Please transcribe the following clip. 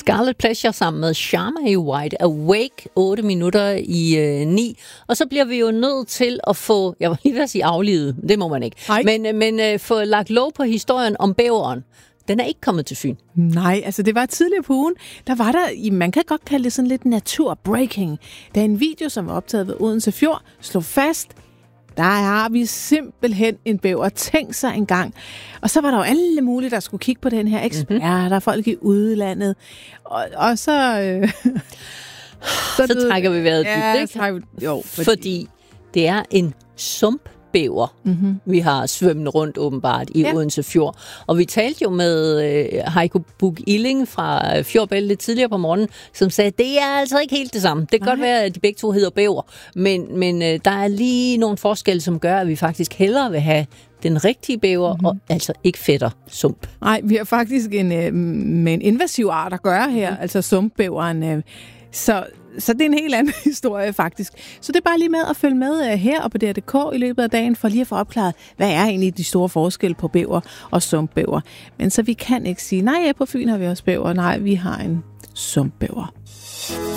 Scarlet Pleasure sammen med Sharma White, Awake, 8 minutter i 9. Og så bliver vi jo nødt til at få, jeg var lige ved at sige aflivet, det må man ikke, men få lagt lov på historien om bæveren. Den er ikke kommet til Fyn. Nej, altså det var tidligere på ugen, der var der, man kan godt kalde det sådan lidt naturbreaking. Der er en video, som var optaget ved Odense Fjord, slog fast, der har vi simpelthen en bæver. Tænk sig en gang. Og så var der jo alle mulige, der skulle kigge på den her eksperter, folk i udlandet. Og så... så trækker vi vejret dybt, ikke? Fordi det er en sumpbæver, vi har svømmet rundt åbenbart i Odense Fjord. Og vi talte jo med Heiko Buch-Illing fra Fjordbælte tidligere på morgenen, som sagde, at det er altså ikke helt det samme. Det kan godt være, at de begge to hedder bæver, men der er lige nogle forskelle, som gør, at vi faktisk hellere vil have den rigtige bæver, og altså ikke fætter sump. Nej, vi har faktisk med en invasiv art at gøre her, altså sumpbæveren. Så det er en helt anden historie, faktisk. Så det er bare lige med at følge med her og på DR.dk i løbet af dagen, for lige at få opklaret, hvad er egentlig de store forskelle på bæver og sumpbæver. Men så vi kan ikke sige, nej, på Fyn har vi også bæver, nej, vi har en sumpbæver.